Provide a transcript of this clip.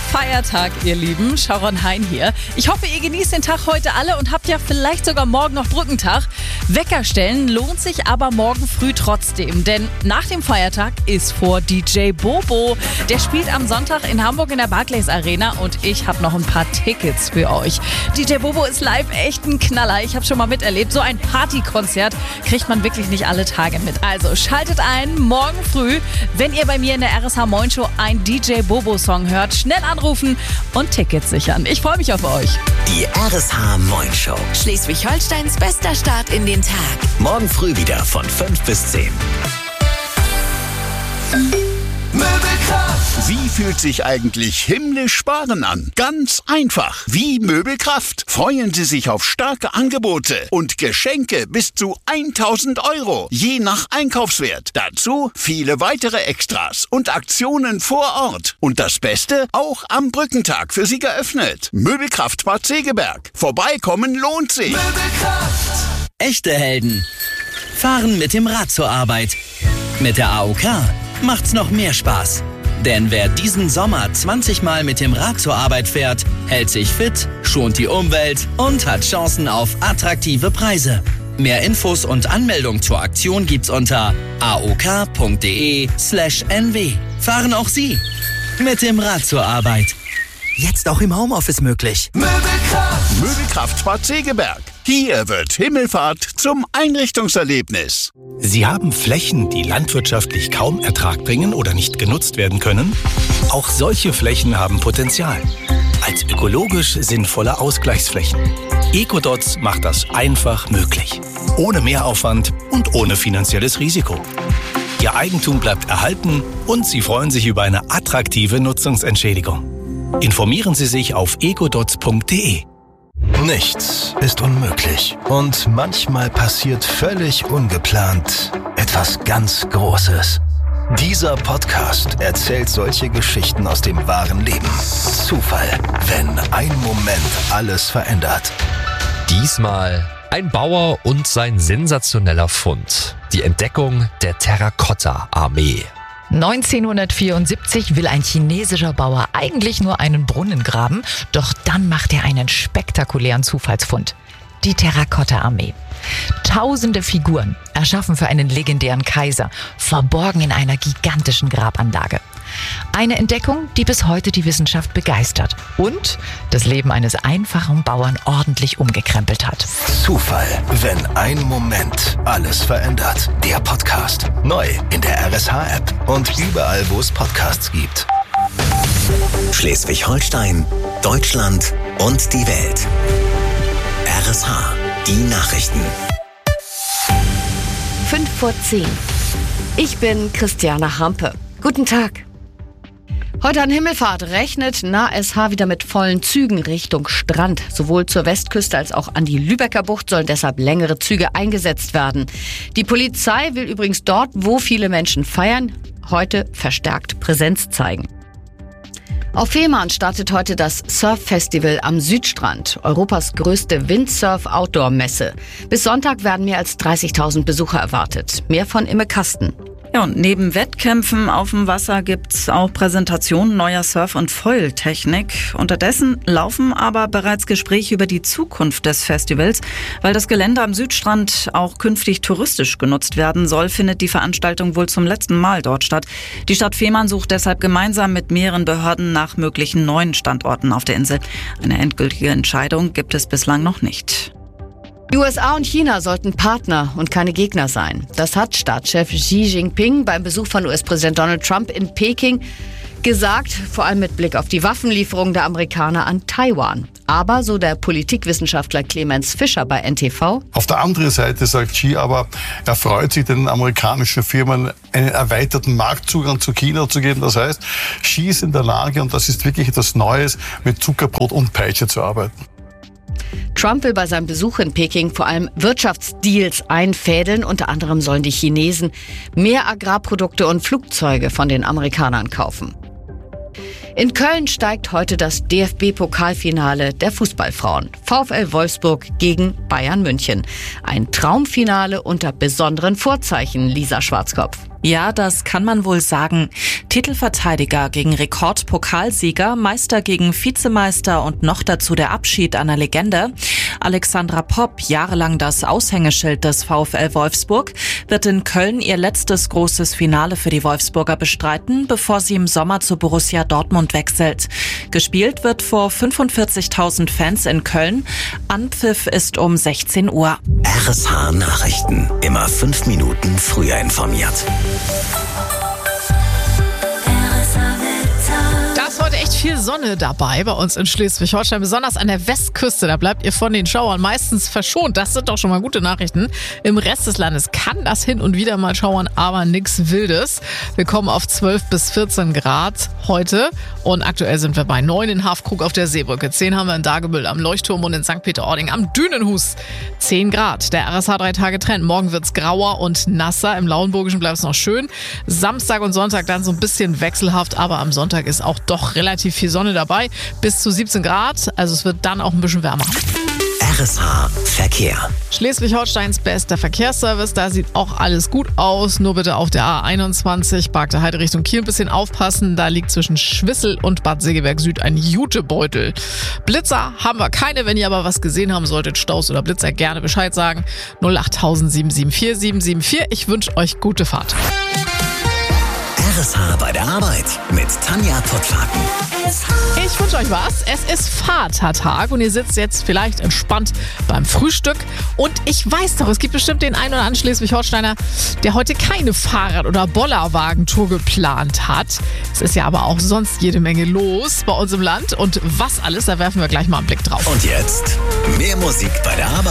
Feiertag, ihr Lieben. Sharon Hein hier. Ich hoffe, ihr genießt den Tag heute alle und habt ja vielleicht sogar morgen noch Brückentag. Wecker stellen lohnt sich aber morgen früh trotzdem, denn nach dem Feiertag ist vor DJ Bobo. Der spielt am Sonntag in Hamburg in der Barclays Arena und ich habe noch ein paar Tickets für euch. DJ Bobo ist live echt ein Knaller. Ich habe schon mal miterlebt. So ein Partykonzert kriegt man wirklich nicht alle Tage mit. Also schaltet ein, morgen früh, wenn ihr bei mir in der RSH Moin Show ein DJ Bobo Song hört, schnell anrufen und Tickets sichern. Ich freue mich auf euch. Die RSH Moin Show. Schleswig-Holsteins bester Start in den Tag. Morgen früh wieder von 5 bis 10. Möbelkraft. Wie fühlt sich eigentlich himmlisch sparen an? Ganz einfach. Wie Möbelkraft. Freuen Sie sich auf starke Angebote und Geschenke bis zu 1.000 €, je nach Einkaufswert. Dazu viele weitere Extras und Aktionen vor Ort. Und das Beste, auch am Brückentag für Sie geöffnet. Möbelkraft Bad Segeberg. Vorbeikommen lohnt sich. Möbelkraft. Echte Helden fahren mit dem Rad zur Arbeit. Mit der AOK macht's noch mehr Spaß. Denn wer diesen Sommer 20 Mal mit dem Rad zur Arbeit fährt, hält sich fit, schont die Umwelt und hat Chancen auf attraktive Preise. Mehr Infos und Anmeldung zur Aktion gibt's unter aok.de/nw. Fahren auch Sie mit dem Rad zur Arbeit. Jetzt auch im Homeoffice möglich. Möbelkraft. Möbelkraft Bad Segeberg. Hier wird Himmelfahrt zum Einrichtungserlebnis. Sie haben Flächen, die landwirtschaftlich kaum Ertrag bringen oder nicht genutzt werden können? Auch solche Flächen haben Potenzial. Als ökologisch sinnvolle Ausgleichsflächen. Ecodots macht das einfach möglich. Ohne Mehraufwand und ohne finanzielles Risiko. Ihr Eigentum bleibt erhalten und Sie freuen sich über eine attraktive Nutzungsentschädigung. Informieren Sie sich auf ecodots.de. Nichts ist unmöglich. Und manchmal passiert völlig ungeplant etwas ganz Großes. Dieser Podcast erzählt solche Geschichten aus dem wahren Leben. Zufall, wenn ein Moment alles verändert. Diesmal ein Bauer und sein sensationeller Fund. Die Entdeckung der Terrakotta-Armee. 1974 will ein chinesischer Bauer eigentlich nur einen Brunnen graben, doch dann macht er einen spektakulären Zufallsfund. Die Terrakotta-Armee. Tausende Figuren, erschaffen für einen legendären Kaiser, verborgen in einer gigantischen Grabanlage. Eine Entdeckung, die bis heute die Wissenschaft begeistert und das Leben eines einfachen Bauern ordentlich umgekrempelt hat. Zufall, wenn ein Moment alles verändert. Der Podcast. Neu in der RSH-App und überall, wo es Podcasts gibt. Schleswig-Holstein, Deutschland und die Welt. RSH, die Nachrichten. 5:10. Ich bin Christiane Hampe. Guten Tag. Heute an Himmelfahrt rechnet NASH wieder mit vollen Zügen Richtung Strand. Sowohl zur Westküste als auch an die Lübecker Bucht sollen deshalb längere Züge eingesetzt werden. Die Polizei will übrigens dort, wo viele Menschen feiern, heute verstärkt Präsenz zeigen. Auf Fehmarn startet heute das Surf-Festival am Südstrand, Europas größte Windsurf-Outdoor-Messe. Bis Sonntag werden mehr als 30.000 Besucher erwartet. Mehr von Imme Kasten. Ja, und neben Wettkämpfen auf dem Wasser gibt's auch Präsentationen neuer Surf- und Foil-Technik. Unterdessen laufen aber bereits Gespräche über die Zukunft des Festivals. Weil das Gelände am Südstrand auch künftig touristisch genutzt werden soll, findet die Veranstaltung wohl zum letzten Mal dort statt. Die Stadt Fehmarn sucht deshalb gemeinsam mit mehreren Behörden nach möglichen neuen Standorten auf der Insel. Eine endgültige Entscheidung gibt es bislang noch nicht. Die USA und China sollten Partner und keine Gegner sein. Das hat Staatschef Xi Jinping beim Besuch von US-Präsident Donald Trump in Peking gesagt, vor allem mit Blick auf die Waffenlieferung der Amerikaner an Taiwan. Aber, so der Politikwissenschaftler Clemens Fischer bei NTV, auf der anderen Seite sagt Xi aber, er freut sich, den amerikanischen Firmen einen erweiterten Marktzugang zu China zu geben. Das heißt, Xi ist in der Lage, und das ist wirklich etwas Neues, mit Zuckerbrot und Peitsche zu arbeiten. Trump will bei seinem Besuch in Peking vor allem Wirtschaftsdeals einfädeln. Unter anderem sollen die Chinesen mehr Agrarprodukte und Flugzeuge von den Amerikanern kaufen. In Köln steigt heute das DFB-Pokalfinale der Fußballfrauen. VfL Wolfsburg gegen Bayern München. Ein Traumfinale unter besonderen Vorzeichen, Lisa Schwarzkopf. Ja, das kann man wohl sagen. Titelverteidiger gegen Rekordpokalsieger, Meister gegen Vizemeister und noch dazu der Abschied einer Legende. Alexandra Popp, jahrelang das Aushängeschild des VfL Wolfsburg, wird in Köln ihr letztes großes Finale für die Wolfsburger bestreiten, bevor sie im Sommer zu Borussia Dortmund wechselt. Gespielt wird vor 45.000 Fans in Köln. Anpfiff ist um 16 Uhr. RSH Nachrichten. Immer 5 Minuten früher informiert. Da ist heute echt viel Sonne dabei bei uns in Schleswig-Holstein, besonders an der Westküste. Da bleibt ihr von den Schauern meistens verschont. Das sind doch schon mal gute Nachrichten. Im Rest des Landes kann das hin und wieder mal schauern, aber nichts Wildes. Wir kommen auf 12 bis 14 Grad heute und aktuell sind wir bei 9 in Hafkrug auf der Seebrücke. 10 haben wir in Dagebüll am Leuchtturm und in St. Peter-Ording am Dünenhus. 10 Grad. Der RSH 3-Tage-Trend. Morgen wird's grauer und nasser. Im Lauenburgischen bleibt es noch schön. Samstag und Sonntag dann so ein bisschen wechselhaft, aber am Sonntag ist auch doch relativ viel Sonne dabei. Bis zu 17 Grad. Also es wird dann auch ein bisschen wärmer. RSH Verkehr. Schleswig-Holsteins bester Verkehrsservice, da sieht auch alles gut aus. Nur bitte auf der A21 Barkter Heide Richtung Kiel ein bisschen aufpassen. Da liegt zwischen Schwissel und Bad Segeberg Süd ein Jutebeutel. Blitzer haben wir keine. Wenn ihr aber was gesehen haben solltet, Staus oder Blitzer, gerne Bescheid sagen. 08000 774 774. Ich wünsche euch gute Fahrt. RSH bei der Arbeit mit Tanja Pottlaken. Ich wünsche euch was. Es ist Vatertag und ihr sitzt jetzt vielleicht entspannt beim Frühstück. Und ich weiß doch, es gibt bestimmt den einen oder anderen Schleswig-Holsteiner, der heute keine Fahrrad- oder Bollerwagentour geplant hat. Es ist ja aber auch sonst jede Menge los bei uns im Land. Und was alles, da werfen wir gleich mal einen Blick drauf. Und jetzt mehr Musik bei der Arbeit.